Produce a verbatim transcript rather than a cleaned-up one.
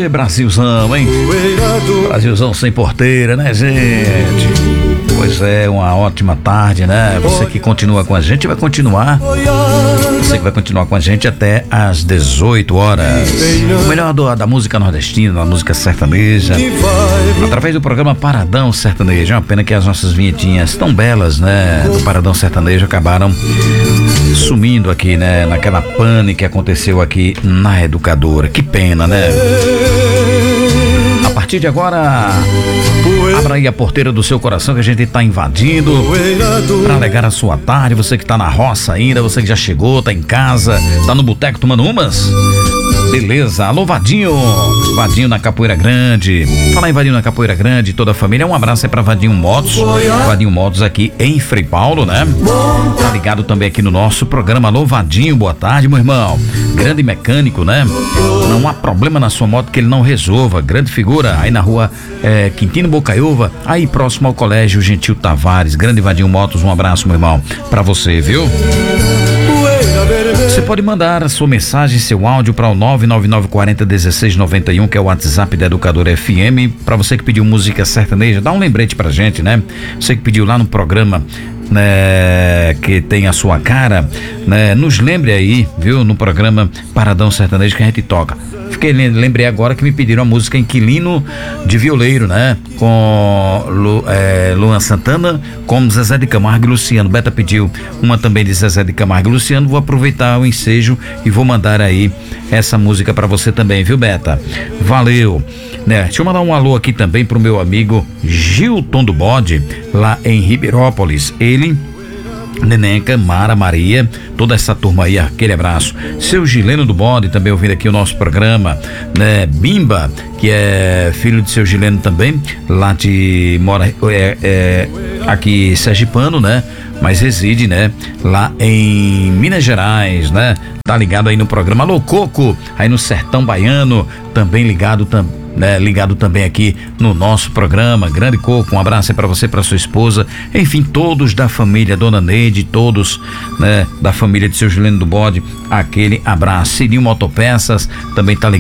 Ê, Brasilzão, hein? Brasilzão sem porteira, né, gente? Pois é, uma ótima tarde, né? Você que continua com a gente vai continuar. Você que vai continuar com a gente até às dezoito horas. O melhor do, da música nordestina, da música sertaneja, através do programa Paradão Sertanejo. É uma pena que as nossas vinhetinhas tão belas, né, do Paradão Sertanejo acabaram sumindo aqui, né, naquela pane que aconteceu aqui na Educadora. Que pena, né? A partir de agora, abra aí a porteira do seu coração que a gente tá invadindo para alegar a sua tarde. Você que tá na roça ainda, você que já chegou, tá em casa, tá no boteco tomando umas. Beleza, alô Vadinho, Vadinho na Capoeira Grande. Falar em Vadinho na Capoeira Grande, toda a família, um abraço aí pra Vadinho Motos, Vadinho Motos aqui em Frei Paulo, né? Tá ligado também aqui no nosso programa. Alô Vadinho, boa tarde, meu irmão. Grande mecânico, né? Não há problema na sua moto que ele não resolva. Grande figura aí na rua é, Quintino Bocaiúva, aí próximo ao Colégio Gentil Tavares. Grande Vadinho Motos, um abraço, meu irmão, pra você, viu? Você pode mandar a sua mensagem, seu áudio para o nove nove nove quatro zero um seis nove um, que é o WhatsApp da Educadora F M. Para você que pediu música sertaneja, dá um lembrete pra gente, né? Você que pediu lá no programa, né, que tem a sua cara, né? Nos lembre aí, viu? No programa Paradão Sertanejo que a gente toca. Fiquei, lembrei agora que me pediram a música Inquilino de Violeiro, né? Com Lu, é, Luan Santana, com Zezé de Camargo e Luciano. Beta pediu uma também de Zezé de Camargo e Luciano. Vou aproveitar o ensejo e vou mandar aí essa música pra você também, viu, Beta? Valeu, né? Deixa eu mandar um alô aqui também pro meu amigo Gilton do Bode, lá em Ribeirópolis. Ele, Nenenca, Mara, Maria, toda essa turma aí, aquele abraço. Seu Gileno do Bode também ouvindo aqui o nosso programa, né? Bimba, que é filho de seu Gileno também, lá de mora é, é, aqui sergipano, né? Mas reside, né? Lá em Minas Gerais, né? Tá ligado aí no programa Alô Coco, aí no Sertão Baiano, também ligado também. Né, ligado também aqui no nosso programa. Grande Coco, um abraço aí pra você, pra sua esposa, enfim, todos da família Dona Neide, todos, né, da família de seu Juliano do Bode, aquele abraço. Cidinho Motopeças também tá ligado.